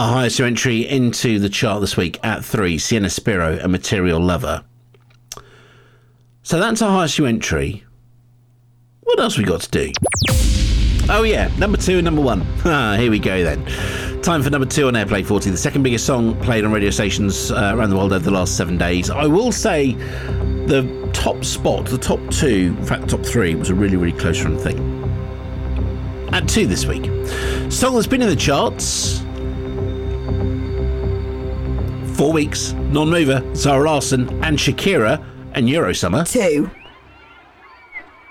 Our highest entry into the chart this week at 3, Sienna Spiro, A Material Lover. So that's our highest entry. What else we got to do? Oh yeah, number 2 and number 1. Here we go then. Time for number 2 on Airplay 40, the second biggest song played on radio stations around the world over the last 7 days. I will say the top spot, the top 2, in fact the top 3, was a really, really close run thing. At 2 this week. Song that's been in the charts 4 weeks, non-mover, Zara Larsson and Shakira and Eurosummer. 2.